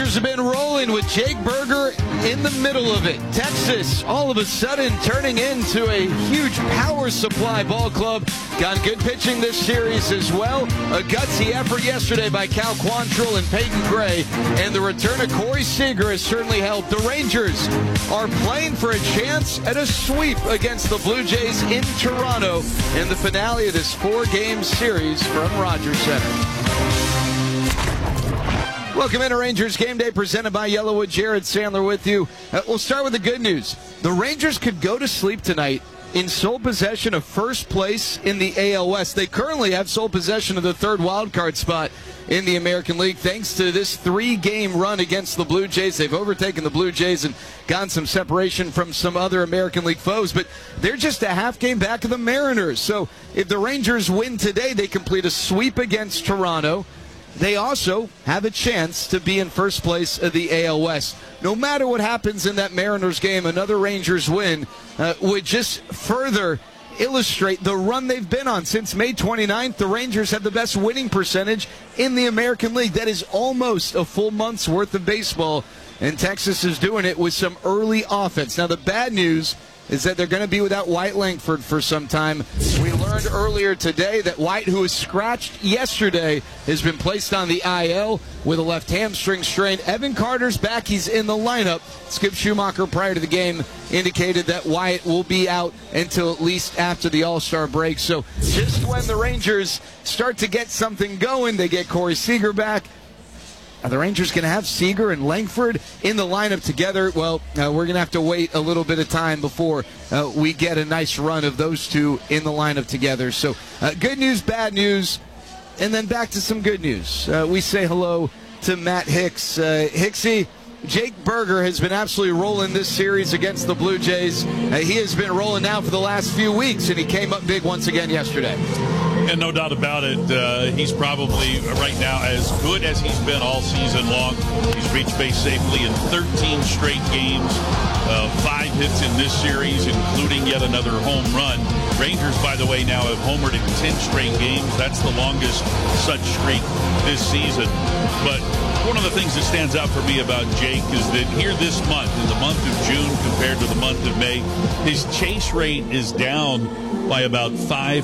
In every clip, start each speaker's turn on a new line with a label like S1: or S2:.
S1: Rangers have been rolling with Jake Burger in the middle of it. Texas, all of a sudden, turning into a huge power supply ball club. Got good pitching this series as well. A gutsy effort yesterday by Cal Quantrill and Peyton Gray. And the return of Corey Seager has certainly helped. The Rangers are playing for a chance at a sweep against the Blue Jays in Toronto in the finale of this 4-game series from Rogers Center. Welcome into Rangers Game Day, presented by Yellowwood. Jared Sandler with you. We'll start with the good news. The Rangers could go to sleep tonight in sole possession of first place in the AL West. They currently have sole possession of the third wildcard spot in the American League. Thanks to this 3-game run against the Blue Jays, they've overtaken the Blue Jays and gotten some separation from some other American League foes, but they're just a half game back of the Mariners. So if the Rangers win today, they complete a sweep against Toronto. They also have a chance to be in first place of the AL West. No matter what happens in that Mariners game, another Rangers win would just further illustrate the run they've been on. Since May 29th, the Rangers have the best winning percentage in the American League. That is almost a full month's worth of baseball, and Texas is doing it with some early offense. Now, the bad news is that they're going to be without Wyatt Langford for some time. We learned earlier today that Wyatt, who was scratched yesterday, has been placed on the IL with a left hamstring strain. Evan Carter's back. He's in the lineup. Skip Schumacher, prior to the game, indicated that Wyatt will be out until at least after the All-Star break. So just when the Rangers start to get something going, they get Corey Seager back. Are the Rangers going to have Seager and Langford in the lineup together? Well, we're going to have to wait a little bit of time before we get a nice run of those two in the lineup together. So good news, bad news, and then back to some good news. We say hello to Matt Hicks. Hicksy, Jake Burger has been absolutely rolling this series against the Blue Jays. He has been rolling now for the last few weeks, and he came up big once again yesterday.
S2: And no doubt about it, he's probably right now as good as he's been all season long. He's reached base safely in 13 straight games, 5 hits in this series, including yet another home run. Rangers, by the way, now have homered in 10 straight games. That's the longest such streak this season. But one of the things that stands out for me about Jake is that here this month, in the month of June compared to the month of May, his chase rate is down by about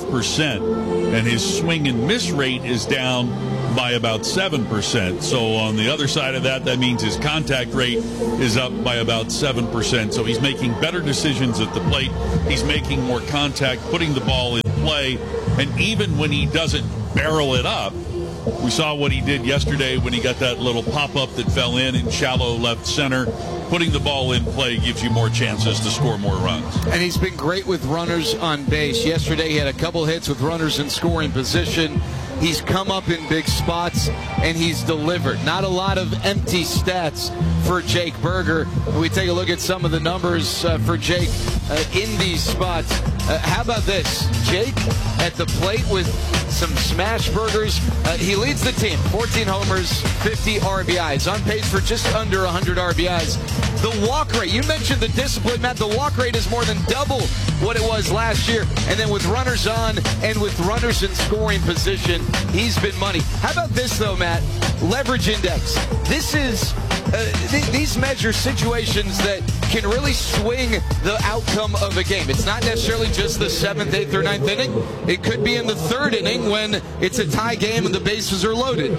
S2: 5%, and his swing and miss rate is down by about 7%. So on the other side of that, that means his contact rate is up by about 7%. So he's making better decisions at the plate. He's making more contact, putting the ball in play, and even when he doesn't barrel it up, we saw what he did yesterday when he got that little pop-up that fell in shallow left center. Putting the ball in play gives you more chances to score more runs.
S1: And he's been great with runners on base. Yesterday he had a couple hits with runners in scoring position. He's come up in big spots, and he's delivered. Not a lot of empty stats for Jake Burger. When we take a look at some of the numbers for Jake in these spots, how about this? Jake at the plate with some smash burgers. He leads the team, 14 homers, 50 RBIs. On pace for just under 100 RBIs. The walk rate, you mentioned the discipline, Matt. The walk rate is more than double what it was last year. And then with runners on and with runners in scoring position, he's been money. How about this, though, Matt? Leverage index. This is these measure situations that can really swing the outcome of a game. It's not necessarily just the 7th, 8th, or 9th inning. It could be in the 3rd inning when it's a tie game and the bases are loaded.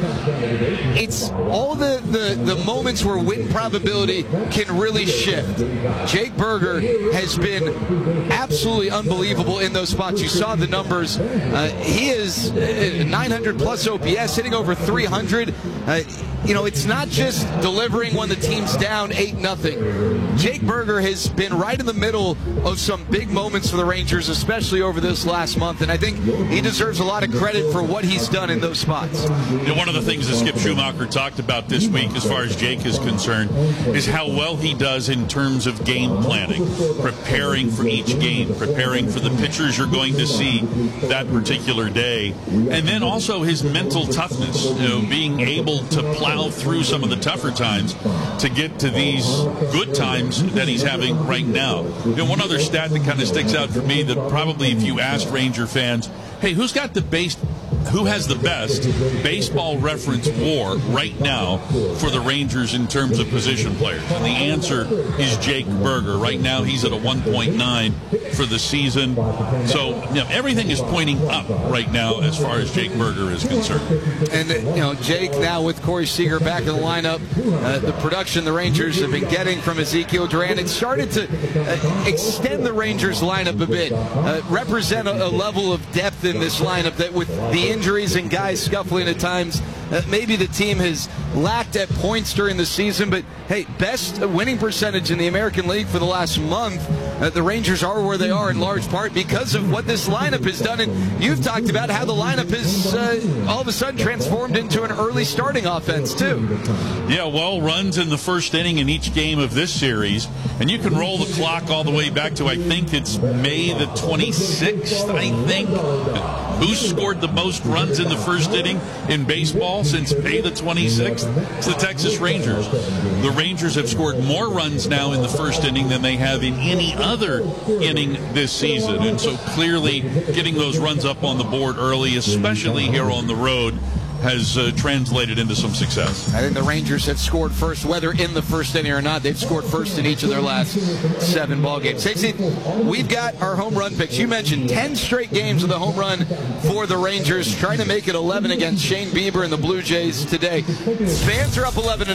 S1: It's all the moments where win probability can really shift. Jake Burger has been absolutely unbelievable in those spots. You saw the numbers. He is 900 plus OPS, hitting over 300. It's not just delivering when the team's down 8-0. Jake Burger has been right in the middle of some big moments for the Rangers, especially over this last month, and I think he deserves a lot of credit for what he's done in those spots.
S2: One of the things that Skip Schumacher talked about this week, as far as Jake is concerned, is how well he does in terms of game planning, preparing for each game, preparing for the pitchers you're going to see that particular day, and then also his mental toughness, being able to plow through some of the tougher times to get to these good times that he's having right now. One other stat that kind of sticks out for me, that probably if you asked Ranger fans, hey, who's got the who has the best baseball reference WAR right now for the Rangers in terms of position players? And the answer is Jake Burger. Right now he's at a 1.9 for the season. So everything is pointing up right now as far as Jake Burger is concerned.
S1: And, Jake now with Corey Seager back in the lineup, the production the Rangers have been getting from Ezekiel Duran, it started to extend the Rangers lineup a bit, represent a level of depth in this lineup that with the injuries and guys scuffling at times, maybe the team has lacked at points during the season. But hey, best winning percentage in the American League for the last month. The Rangers are where they are in large part because of what this lineup has done. And you've talked about how the lineup has all of a sudden transformed into an early starting offense too.
S2: Yeah, well, runs in the first inning in each game of this series. And you can roll the clock all the way back to, I think it's May the 26th, I think. Who scored the most runs in the first inning in baseball since May the 26th? It's the Texas Rangers. The Rangers have scored more runs now in the first inning than they have in any other inning this season. And so clearly getting those runs up on the board early, especially here on the road, has translated into some success.
S1: I think the Rangers have scored first, whether in the first inning or not. They've scored first in each of their last 7 ball games. We've got our home run picks. You mentioned 10 straight games of the home run for the Rangers, trying to make it 11 against Shane Bieber and the Blue Jays today. Fans are up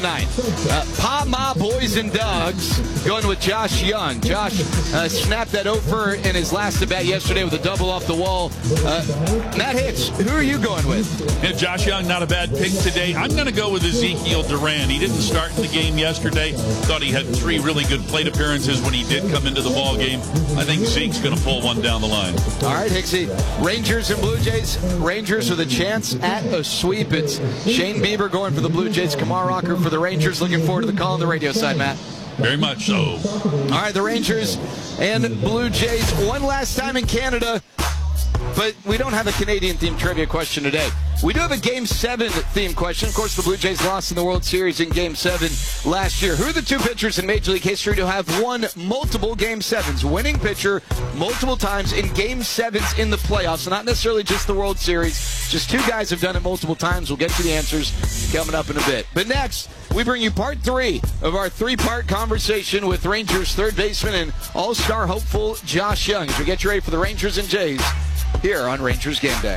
S1: 11-9. Pa Ma Boys and Dogs going with Josh Young. Josh snapped that over in his last at bat yesterday with a double off the wall. Matt Hicks, who are you going with?
S2: Yeah, Josh Young, not a bad pick today. I'm going to go with Ezekiel Duran. He didn't start in the game yesterday. Thought he had 3 really good plate appearances when he did come into the ball game. I think Zeke's going to pull one down the line.
S1: All right, Hicksy. Rangers and Blue Jays. Rangers with a chance at a sweep. It's Shane Bieber going for the Blue Jays. Kamar Rocker for the Rangers. Looking forward to the call on the radio side, Matt.
S2: Very much so.
S1: All right, the Rangers and Blue Jays one last time in Canada. But we don't have a Canadian-themed trivia question today. We do have a Game 7 themed question. Of course, the Blue Jays lost in the World Series in Game 7 last year. Who are the 2 pitchers in Major League history to have won multiple Game 7s? Winning pitcher multiple times in Game 7s in the playoffs. So not necessarily just the World Series. Just 2 guys have done it multiple times. We'll get to the answers coming up in a bit. But next, we bring you part 3 of our 3-part conversation with Rangers third baseman and all-star hopeful Josh Young as we get you ready for the Rangers and Jays here on Rangers Game Day.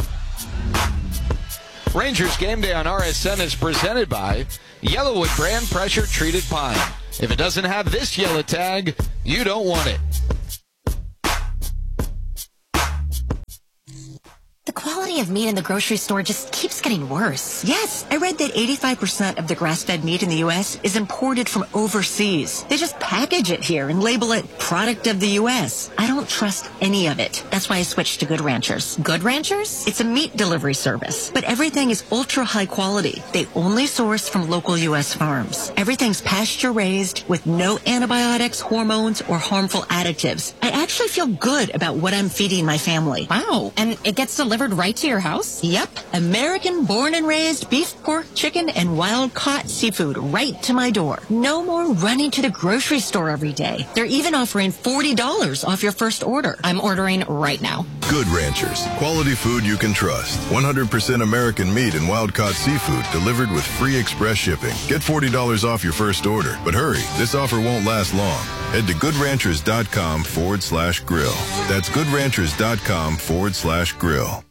S1: Rangers Game Day on RSN is presented by Yellowwood brand pressure treated pine. If it doesn't have this yellow tag, you don't want it.
S3: The quality of meat in the grocery store just keeps getting worse. Yes, I read that 85% of the grass-fed meat in the U.S. is imported from overseas. They just package it here and label it product of the U.S. I don't trust any of it. That's why I switched to Good Ranchers. Good Ranchers? It's a meat delivery service, but everything is ultra high quality. They only source from local U.S. farms. Everything's pasture-raised with no antibiotics, hormones, or harmful additives. I actually feel good about what I'm feeding my family.
S4: Wow, and it gets delivered right to your house?
S3: Yep. American born and raised beef, pork, chicken, and wild-caught seafood right to my door. No more running to the grocery store every day. They're even offering $40 off your first order.
S4: I'm ordering right now.
S5: Good Ranchers. Quality food you can trust. 100% American meat and wild-caught seafood delivered with free express shipping. Get $40 off your first order. But hurry, this offer won't last long. Head to goodranchers.com/grill. That's goodranchers.com/grill.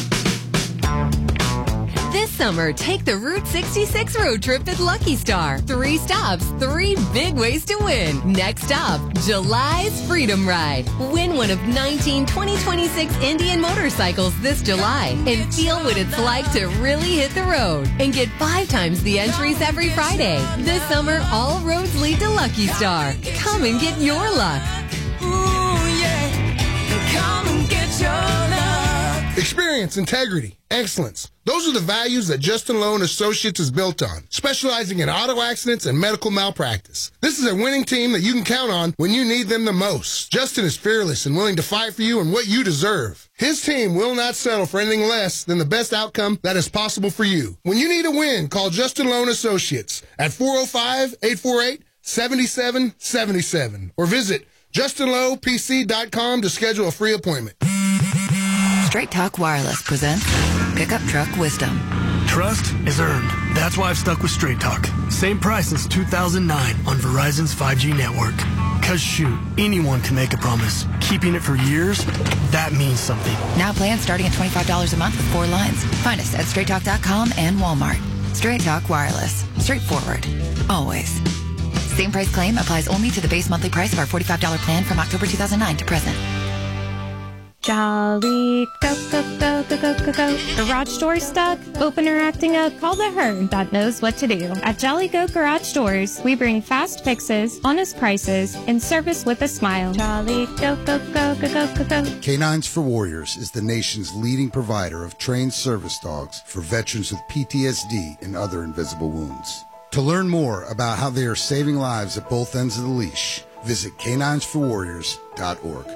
S6: This summer, take the Route 66 road trip at Lucky Star. 3 stops, 3 big ways to win. Next up, July's Freedom Ride. Win one of 19 2026 Indian motorcycles this July and feel what it's like to really hit the road. And get 5 times the entries every Friday. This summer, all roads lead to Lucky Star. Come and get your luck.
S7: Ooh, yeah. Come and get your luck.
S8: Experience, integrity, excellence. Those are the values that Justin Lowe & Associates is built on, specializing in auto accidents and medical malpractice. This is a winning team that you can count on when you need them the most. Justin is fearless and willing to fight for you and what you deserve. His team will not settle for anything less than the best outcome that is possible for you. When you need a win, call Justin Lowe & Associates at 405-848-7777 or visit JustinLowePC.com to schedule a free appointment.
S9: Straight Talk Wireless presents Pickup truck wisdom.
S10: Trust is earned. That's why I've stuck with Straight Talk. Same price since 2009 on Verizon's 5G network. Cause shoot, anyone can make a promise. Keeping it for years, that means something.
S9: Now plans starting at $25 a month with 4 lines. Find us at straighttalk.com and Walmart. Straight Talk Wireless. Straightforward. Always. Same price claim applies only to the base monthly price of our $45 plan from October 2009 to present.
S11: Jolly, go, go, go, go, go, go, go. Garage door stuck? Open or acting up? Call the herd that knows what to do. At Jolly Go Garage Doors, we bring fast fixes, honest prices, and service with a smile. Jolly, go, go, go, go, go, go, go.
S12: Canines for Warriors is the nation's leading provider of trained service dogs for veterans with PTSD and other invisible wounds. To learn more about how they are saving lives at both ends of the leash, visit caninesforwarriors.org.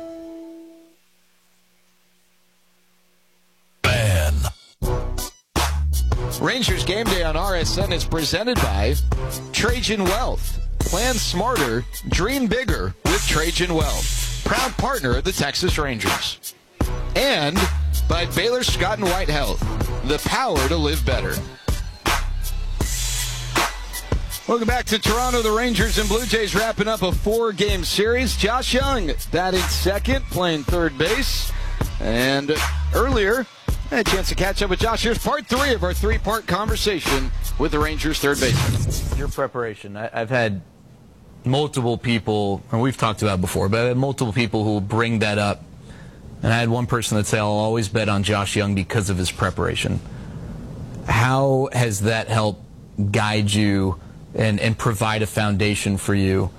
S1: Rangers Game Day on RSN is presented by Trajan Wealth. Plan smarter, dream bigger with Trajan Wealth. Proud partner of the Texas Rangers. And by Baylor Scott & White Health. The power to live better. Welcome back to Toronto. The Rangers and Blue Jays wrapping up a 4-game series. Josh Young batting second, playing third base. And earlier, I had a chance to catch up with Josh. Here's part 3 of our 3-part conversation with the Rangers third baseman.
S13: Your preparation. I've had multiple people, and we've talked about it before, but I've had multiple people who will bring that up. And I had one person that said, I'll always bet on Josh Young because of his preparation. How has that helped guide you and provide a foundation for you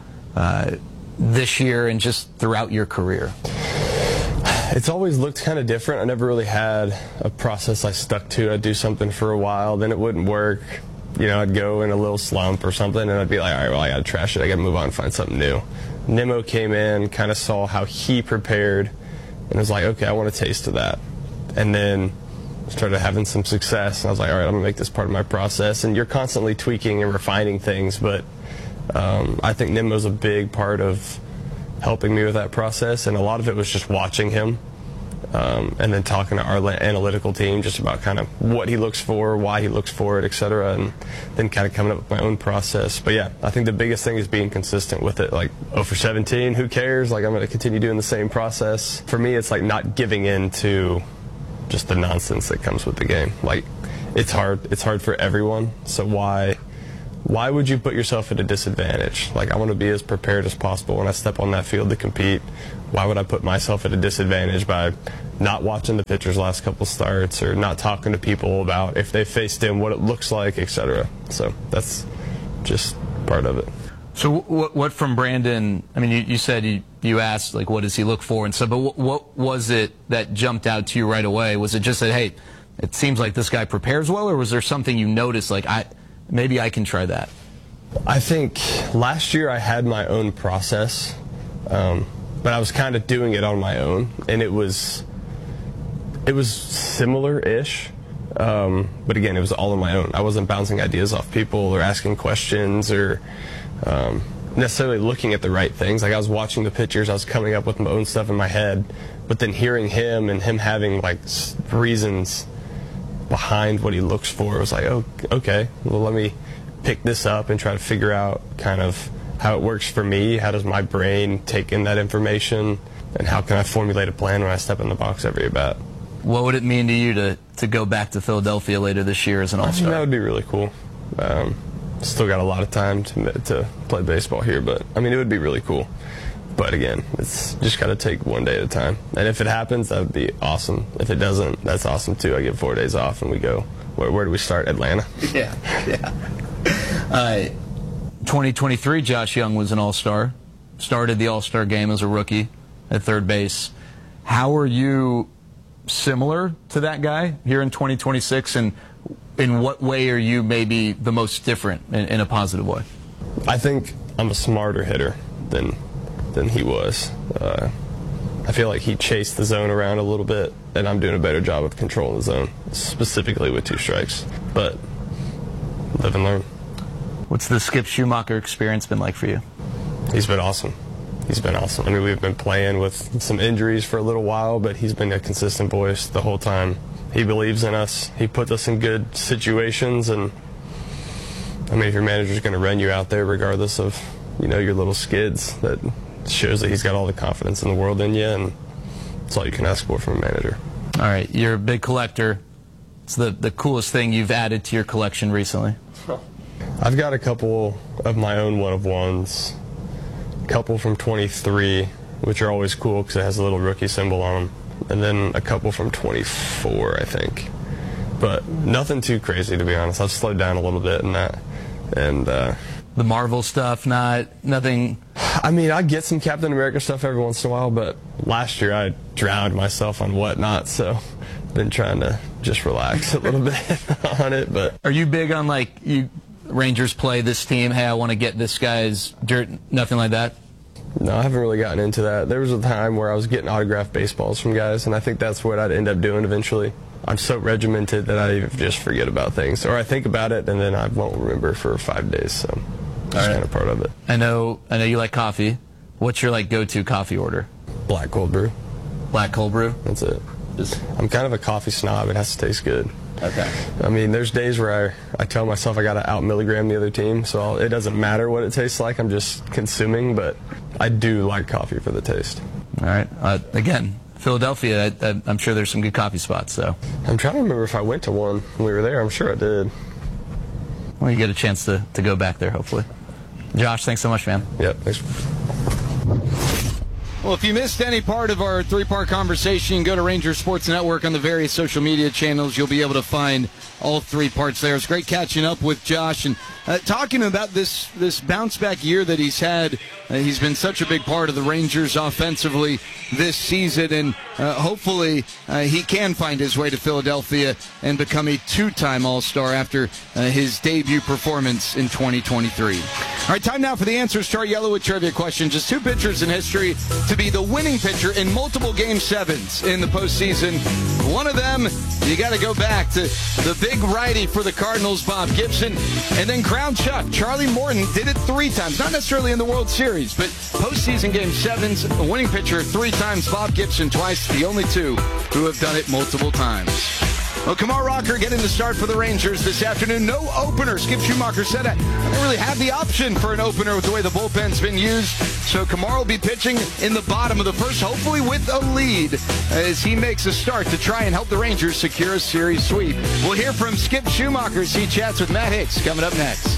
S13: this year and just throughout your career?
S14: It's always looked kind of different. I never really had a process I stuck to. I'd do something for a while, then it wouldn't work. You know, I'd go in a little slump or something, and I'd be like, all right, well, I got to trash it. I got to move on and find something new. Nimmo came in, kind of saw how he prepared, and was like, okay, I want a taste of that. And then started having some success, and I was like, all right, I'm going to make this part of my process. And you're constantly tweaking and refining things, but I think Nimmo's a big part of helping me with that process, and a lot of it was just watching him and then talking to our analytical team just about kind of what he looks for, why he looks for it, etc., and then kind of coming up with my own process. But yeah, I think the biggest thing is being consistent with it. Like, 0 for 17, who cares? Like, I'm going to continue doing the same process. For me, it's like not giving in to just the nonsense that comes with the game. Like, it's hard. It's hard for everyone, so why would you put yourself at a disadvantage? Like, I want to be as prepared as possible when I step on that field to compete. Why would I put myself at a disadvantage by not watching the pitcher's last couple starts or not talking to people about if they faced him, what it looks like, etc.? So that's just part of it.
S13: So what from Brandon, I mean, you said you asked, like, what does he look for and stuff, but what was it that jumped out to you right away? Was it just that, hey, it seems like this guy prepares well, or was there something you noticed, like, maybe I can try that?
S14: I think last year I had my own process, but I was kind of doing it on my own, and it was similar-ish, but again, it was all on my own. I wasn't bouncing ideas off people or asking questions or necessarily looking at the right things. Like, I was watching the pitchers, I was coming up with my own stuff in my head, but then hearing him and him having, like, reasons behind what he looks for, it was like, oh, okay, well, let me pick this up and try to figure out kind of how it works for me. How does my brain take in that information, and how can I formulate a plan when I step in the box every at bat?
S13: What would it mean to you to go back to Philadelphia later this year as an All-Star?
S14: I think that would be really cool. Still got a lot of time to play baseball here, but I mean, it would be really cool. But again, it's just got to take one day at a time. And if it happens, that would be awesome. If it doesn't, that's awesome too. I get 4 days off and we go. Where do we start? Atlanta?
S13: Yeah. 2023, Josh Young was an All-Star. Started the All-Star game as a rookie at third base. How are you similar to that guy here in 2026, and in what way are you maybe the most different in a positive way?
S14: I think I'm a smarter hitter than he was. I feel like he chased the zone around a little bit, and I'm doing a better job of controlling the zone, specifically with 2 strikes. But live and learn.
S13: What's the Skip Schumacher experience been like for you?
S14: He's been awesome. He's been awesome. I mean, we've been playing with some injuries for a little while, but he's been a consistent voice the whole time. he believes in us. He puts us in good situations, and I mean, if your manager's going to run you out there regardless of, your little skids, that shows that he's got all the confidence in the world in you, and that's all you can ask for from a manager.
S13: All right, you're a big collector. It's the coolest thing you've added to your collection recently.
S14: I've got a couple of my own one-of-ones, a couple from 23, which are always cool because it has a little rookie symbol on them, and then a couple from 24, I think. But nothing too crazy, to be honest. I've slowed down a little bit in that. And
S13: the Marvel stuff, nothing.
S14: I mean, I get some Captain America stuff every once in a while, but last year I drowned myself on Whatnot, so I've been trying to just relax a little bit on it. But
S13: are you big on, like, you Rangers play this team, hey, I want to get this guy's dirt, nothing like that?
S14: No, I haven't really gotten into that. There was a time where I was getting autographed baseballs from guys, and I think that's what I'd end up doing eventually. I'm so regimented that I just forget about things. Or I think about it, and then I won't remember for 5 days, so that's kind of part of it.
S13: I know you like coffee. What's your, like, go-to coffee order?
S14: Black cold brew.
S13: Black cold brew?
S14: That's it. I'm kind of a coffee snob. It has to taste good.
S13: Okay.
S14: I mean, there's days where I tell myself I got to out-milligram the other team, so it doesn't matter what it tastes like. I'm just consuming, but I do like coffee for the taste.
S13: All right. Again, Philadelphia, I'm sure there's some good coffee spots. So
S14: I'm trying to remember if I went to one when we were there. I'm sure I did.
S13: Well, you get a chance to go back there, hopefully. Josh, thanks so much, man.
S14: Yep, thanks.
S1: Well, if you missed any part of our three-part conversation, go to Rangers Sports Network on the various social media channels. You'll be able to find all 3 parts there. It's great catching up with Josh and talking about this bounce-back year that he's had. He's been such a big part of the Rangers offensively this season, and hopefully he can find his way to Philadelphia and become a 2-time All-Star after his debut performance in 2023. All right, time now for the answers to our Yellowwood Trivia question. Just 2 pitchers in history to be the winning pitcher in multiple Game 7s in the postseason. One of them, you got to go back to the big righty for the Cardinals, Bob Gibson, and then Crown Chuck, Charlie Morton, did it 3 times. Not necessarily in the World Series, but postseason Game 7s, a winning pitcher 3 times, Bob Gibson twice, the only 2 who have done it multiple times. Well, Kumar Rocker getting the start for the Rangers this afternoon. No opener. Skip Schumacher said I don't really have the option for an opener with the way the bullpen's been used. So Kumar will be pitching in the bottom of the first, hopefully with a lead, as he makes a start to try and help the Rangers secure a series sweep. We'll hear from Skip Schumacher as he chats with Matt Hicks coming up next.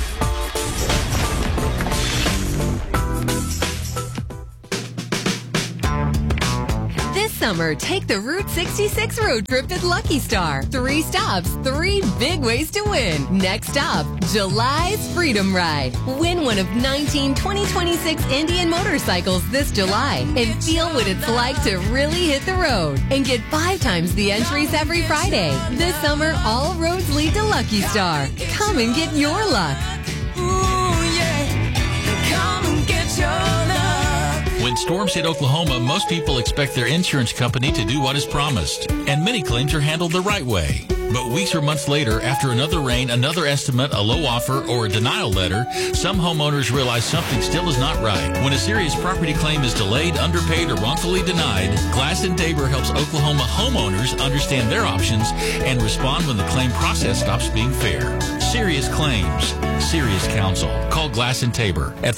S6: This summer, take the Route 66 road trip at Lucky Star. 3 stops, 3 big ways to win. Next up, July's Freedom Ride. Win one of 19 2026 Indian motorcycles this July and feel what it's like to really hit the road. And get 5 times the entries every Friday. This summer, all roads lead to Lucky Star. Come and get your luck.
S7: Ooh, yeah. Come and get your luck.
S15: When storms hit Oklahoma, most people expect their insurance company to do what is promised, and many claims are handled the right way. But weeks or months later, after another rain, another estimate, a low offer, or a denial letter, some homeowners realize something still is not right. When a serious property claim is delayed, underpaid, or wrongfully denied, Glass & Tabor helps Oklahoma homeowners understand their options and respond when the claim process stops being fair. Serious claims, serious counsel. Call Glass & Tabor at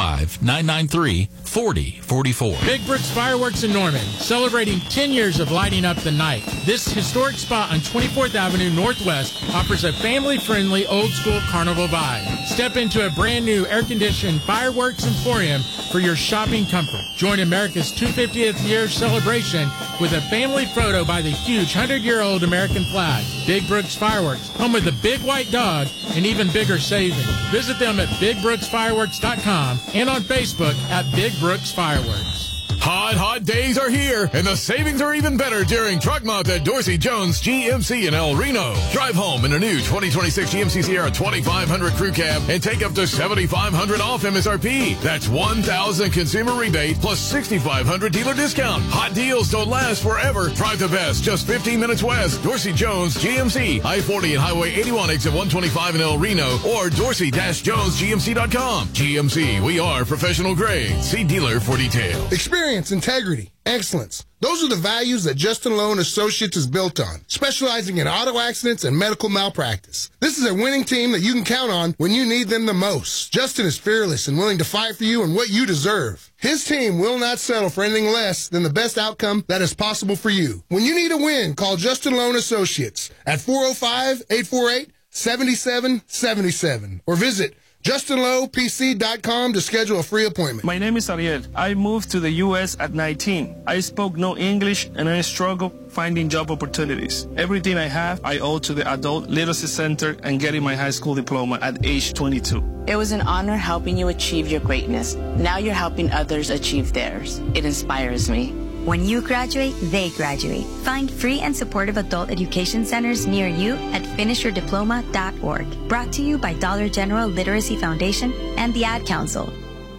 S15: 405-993-4044.
S16: Big Brooks Fireworks in Norman, celebrating 10 years of lighting up the night. This historic spot on 24th Avenue Northwest offers a family-friendly, old-school carnival vibe. Step into a brand-new air-conditioned fireworks emporium for your shopping comfort. Join America's 250th year celebration with a family photo by the huge 100-year-old American flag. Big Brooks Fireworks, home of the big white dog and even bigger savings. Visit them at BigBrooksFireworks.com and on Facebook at Big Brooks Fireworks.
S17: Hot days are here, and the savings are even better during Truck Month at Dorsey Jones GMC in El Reno. Drive home in a new 2026 GMC Sierra 2500 Crew Cab and take up to $7,500 off MSRP. That's $1,000 consumer rebate plus $6,500 dealer discount. Hot deals don't last forever. Drive the best, just 15 minutes west. Dorsey Jones GMC, I-40 and Highway 81 exit 125 in El Reno, or Dorsey-JonesGMC.com. GMC, we are professional grade. See dealer for details.
S8: Experience Experience, integrity, excellence. Those are the values that Justin Lowe and Associates is built on, specializing in auto accidents and medical malpractice. This is a winning team that you can count on when you need them the most. Justin is fearless and willing to fight for you and what you deserve. His team will not settle for anything less than the best outcome that is possible for you. When you need a win, call Justin Lowe and Associates at 405-848-7777 or visit JustinLowePC.com to schedule a free appointment.
S18: My name is Ariel. I moved to the U.S. at 19. I spoke no English and I struggled finding job opportunities. Everything I have, I owe to the Adult Literacy Center and getting my high school diploma at age 22.
S19: It was an honor helping you achieve your greatness. Now you're helping others achieve theirs. It inspires me.
S20: When you graduate, they graduate. Find free and supportive adult education centers near you at finishyourdiploma.org. Brought to you by Dollar General Literacy Foundation and the Ad Council.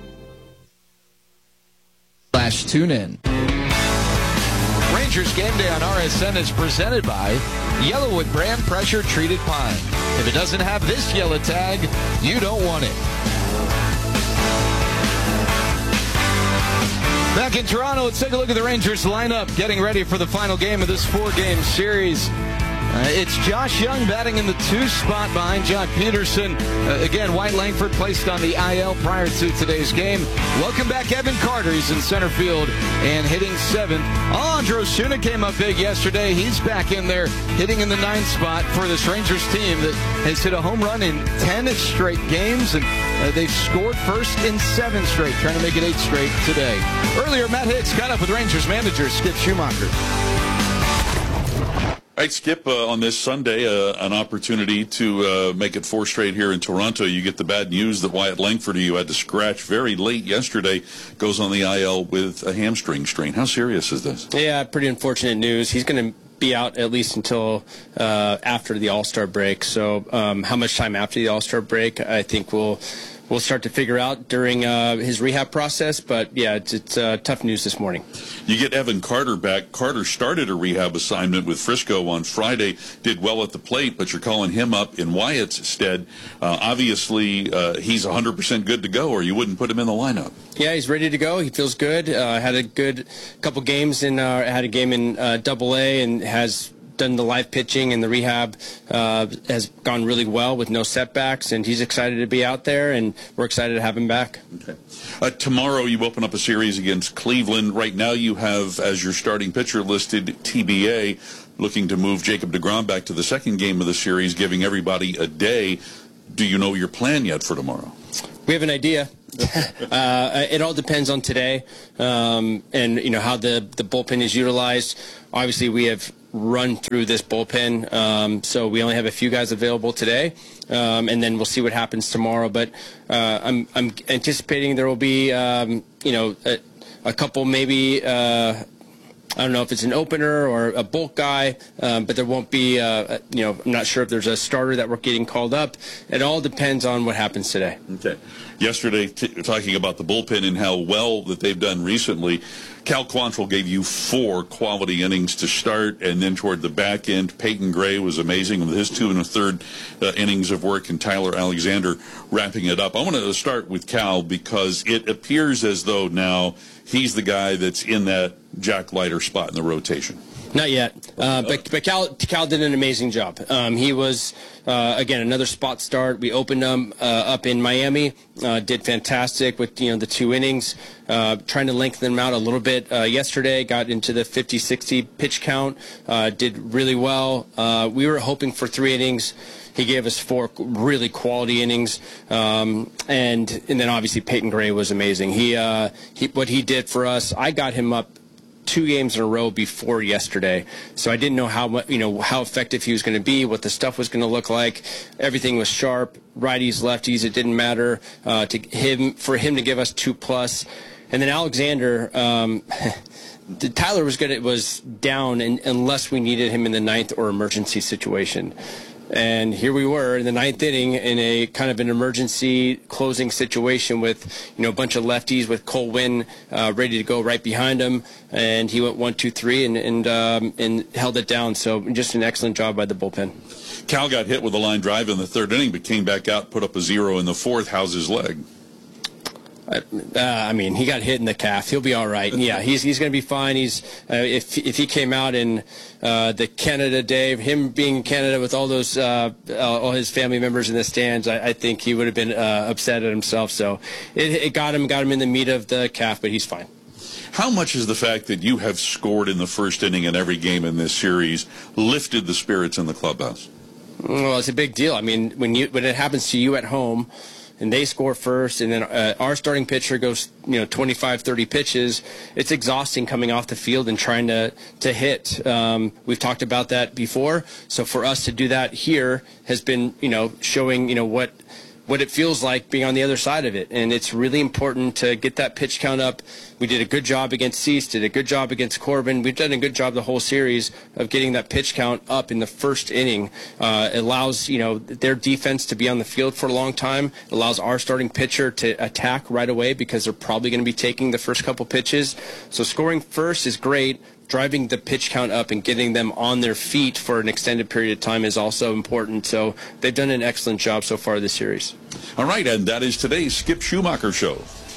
S1: /TuneIn. Rangers Game Day on RSN is presented by Yellowwood Brand Pressure Treated Pine. If it doesn't have this yellow tag, you don't want it. Back in Toronto, let's take a look at the Rangers lineup getting ready for the final game of this 4-game series. It's Josh Young batting in the 2 spot behind Jock Peterson. Again, Wyatt Langford placed on the IL prior to today's game. Welcome back Evan Carter. He's in center field and hitting 7th. Alejandro Osuna came up big yesterday. He's back in there hitting in the 9th spot for this Rangers team that has hit a home run in 10 straight games. And they've scored first in 7 straight, trying to make it 8 straight today. Earlier, Matt Hicks got up with Rangers manager Skip Schumacher.
S2: All right, Skip, on this Sunday, an opportunity to make it 4 straight here in Toronto. You get the bad news that Wyatt Langford, who you had to scratch very late yesterday, goes on the IL with a hamstring strain. How serious is this?
S21: Yeah, pretty unfortunate news. He's going to be out at least until after the All-Star break. So how much time after the All-Star break, I think we'll start to figure out during his rehab process. But, yeah, it's tough news this morning.
S2: You get Evan Carter back. Carter started a rehab assignment with Frisco on Friday, did well at the plate, but you're calling him up in Wyatt's stead. Obviously, he's 100% good to go, or you wouldn't put him in the lineup.
S21: Yeah, he's ready to go. He feels good. Had a good couple games had a game in AA and has done the live pitching, and the rehab has gone really well with no setbacks, and he's excited to be out there, and we're excited to have him back.
S2: Okay. Tomorrow you open up a series against Cleveland. Right now you have, as your starting pitcher listed, TBA, looking to move Jacob deGrom back to the second game of the series, giving everybody a day. Do you know your plan yet for tomorrow?
S21: We have an idea. It all depends on today, and how the bullpen is utilized. Obviously, we have run through this bullpen, so we only have a few guys available today, and then we'll see what happens tomorrow. But I'm anticipating there will be a couple maybe. I don't know if it's an opener or a bulk guy, but there won't be, I'm not sure if there's a starter that we're getting called up. It all depends on what happens today.
S2: Okay. Yesterday, talking about the bullpen and how well that they've done recently, Cal Quantrill gave you 4 quality innings to start, and then toward the back end, Peyton Gray was amazing with his 2 1/3 innings of work, and Tyler Alexander wrapping it up. I want to start with Cal because it appears as though now he's the guy that's in that Jack Leiter spot in the rotation.
S21: Not yet, but Cal did an amazing job. He was, again, another spot start. We opened him up in Miami, did fantastic with the 2 innings, trying to lengthen them out a little bit yesterday, got into the 50-60 pitch count, did really well. We were hoping for 3 innings. He gave us 4 really quality innings, and then obviously Peyton Gray was amazing. What he did for us, I got him up 2 games in a row before yesterday, so I didn't know how effective he was going to be, what the stuff was going to look like. Everything was sharp, righties, lefties. It didn't matter for him to give us 2+. And then Alexander, Tyler was down unless we needed him in the 9th or emergency situation. And here we were in the 9th inning in a kind of an emergency closing situation with, a bunch of lefties with Cole Winn ready to go right behind him. And he went 1, 2, 3 and held it down. So just an excellent job by the bullpen.
S2: Cal got hit with a line drive in the 3rd inning, but came back out, put up a 0 in the 4th. How's his leg?
S21: He got hit in the calf. He'll be all right. Yeah, he's going to be fine. He's if he came out in the Canada Day, him being in Canada with all those all his family members in the stands, I think he would have been upset at himself. So it got him in the meat of the calf, but he's fine.
S2: How much is the fact that you have scored in the first inning in every game in this series lifted the spirits in the clubhouse?
S21: Well, it's a big deal. I mean, when it happens to you at home, and they score first, and then our starting pitcher goes 25, 30 pitches, it's exhausting coming off the field and trying to hit. We've talked about that before. So for us to do that here has been showing what it feels like being on the other side of it. And it's really important to get that pitch count up. We did a good job against Cease, did a good job against Corbin. We've done a good job the whole series of getting that pitch count up in the first inning. It allows, their defense to be on the field for a long time. It allows our starting pitcher to attack right away because they're probably going to be taking the first couple pitches. So scoring first is great. Driving the pitch count up and getting them on their feet for an extended period of time is also important. So they've done an excellent job so far this series.
S2: All right, and that is today's Skip Schumacher Show.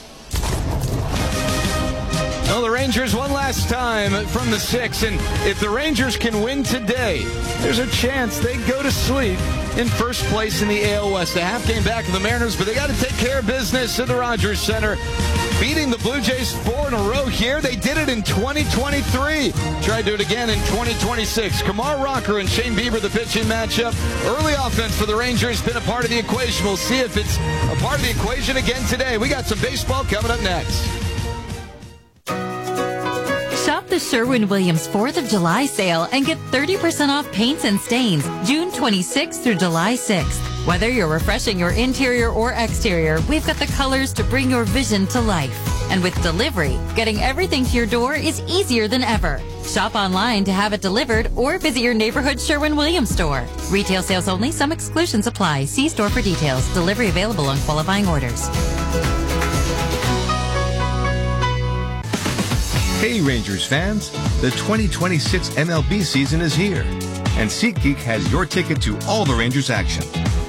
S1: Well, the Rangers one last time from the 6, and if the Rangers can win today, there's a chance they go to sleep in first place in the AL West. A half game back of the Mariners, but they got to take care of business at the Rogers Center. Beating the Blue Jays 4 in a row here. They did it in 2023. Try to do it again in 2026. Kumar Rocker and Shane Bieber, the pitching matchup. Early offense for the Rangers, been a part of the equation. We'll see if it's a part of the equation again today. We got some baseball coming up next.
S3: Shop the Sherwin-Williams 4th of July sale and get 30% off paints and stains June 26th through July 6th. Whether you're refreshing your interior or exterior, we've got the colors to bring your vision to life. And with delivery, getting everything to your door is easier than ever. Shop online to have it delivered or visit your neighborhood Sherwin-Williams store. Retail sales only. Some exclusions apply. See store for details. Delivery available on qualifying orders.
S22: Hey Rangers fans, the 2026 MLB season is here, and SeatGeek has your ticket to all the Rangers action.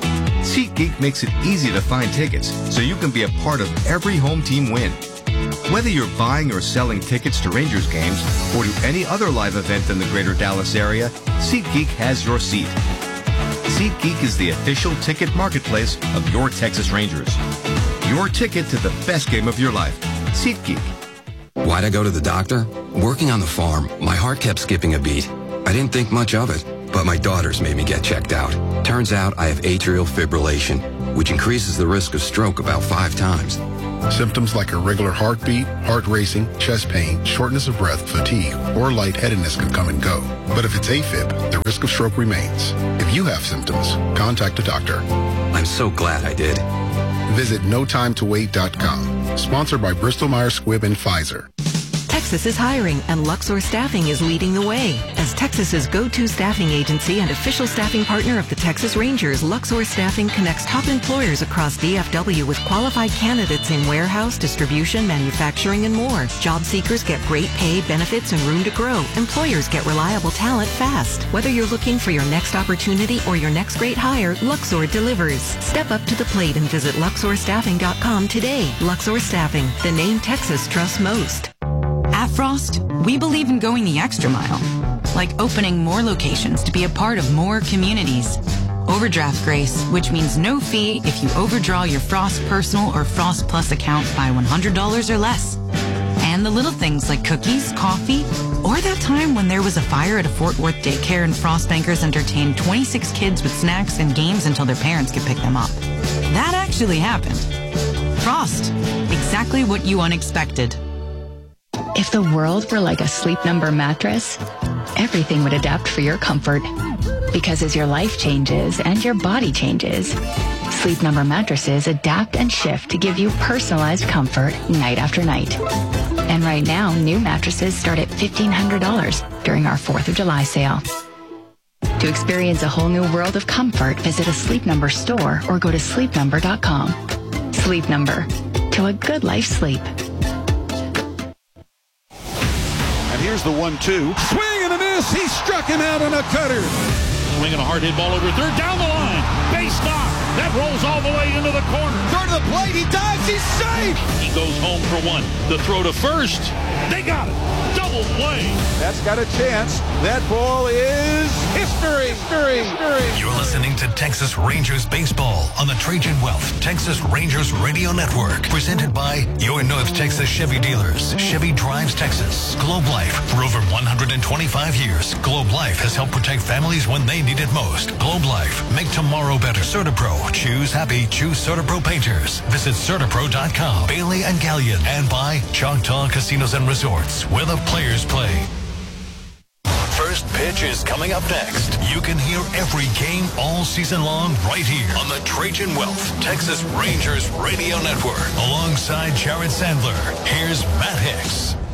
S22: SeatGeek makes it easy to find tickets so you can be a part of every home team win. Whether you're buying or selling tickets to Rangers games or to any other live event in the greater Dallas area, SeatGeek has your seat. SeatGeek is the official ticket marketplace of your Texas Rangers. Your ticket to the best game of your life. SeatGeek.
S23: Why'd I go to the doctor? Working on the farm, my heart kept skipping a beat. I didn't think much of it, but my daughters made me get checked out. Turns out I have atrial fibrillation, which increases the risk of stroke about 5 times.
S24: Symptoms like irregular heartbeat, heart racing, chest pain, shortness of breath, fatigue, or lightheadedness can come and go. But if it's AFib, the risk of stroke remains. If you have symptoms, contact a doctor.
S23: I'm so glad I did.
S24: Visit NoTimeToWait.com. Sponsored by Bristol-Myers Squibb and Pfizer.
S25: Texas is hiring, and Luxor Staffing is leading the way. As Texas's go-to staffing agency and official staffing partner of the Texas Rangers, Luxor Staffing connects top employers across DFW with qualified candidates in warehouse, distribution, manufacturing, and more. Job seekers get great pay, benefits, and room to grow. Employers get reliable talent fast. Whether you're looking for your next opportunity or your next great hire, Luxor delivers. Step up to the plate and visit LuxorStaffing.com today. Luxor Staffing, the name Texas trusts most.
S26: At Frost, we believe in going the extra mile, like opening more locations to be a part of more communities. Overdraft grace, which means no fee if you overdraw your Frost Personal or Frost Plus account by $100 or less. And the little things like cookies, coffee, or that time when there was a fire at a Fort Worth daycare and Frost bankers entertained 26 kids with snacks and games until their parents could pick them up. That actually happened. Frost, exactly what you unexpected.
S27: If the world were like a Sleep Number mattress, everything would adapt for your comfort. Because as your life changes and your body changes, Sleep Number mattresses adapt and shift to give you personalized comfort night after night. And right now, new mattresses start at $1,500 during our 4th of July sale. To experience a whole new world of comfort, visit a Sleep Number store or go to sleepnumber.com. Sleep Number. To a good life sleep.
S28: Here's the 1-2. Swing and a miss. He struck him out on a cutter.
S2: Swinging a hard hit ball over third, down the line. Base knock. That rolls all the way into the corner.
S1: Third to
S28: the plate. He dives. He's safe.
S2: He goes home for one. The throw to first. They got it. Double play.
S28: That's got a chance. That ball is history.
S4: You're listening to Texas Rangers Baseball on the Trajan Wealth Texas Rangers Radio Network. Presented by your North Texas Chevy dealers. Chevy drives Texas. Globe Life. For over 125 years, Globe Life has helped protect families when they need it most. Globe Life. Make tomorrow better. CertaPro. Choose happy. Choose CertaPro painters. Visit CertaPro.com. Bailey and Gallion. And by Choctaw Casinos and Resorts, where the players play. First pitch is coming up next. You can hear every game all season long right here on the Trajan Wealth Texas Rangers Radio Network. Alongside Jared Sandler, here's Matt Hicks.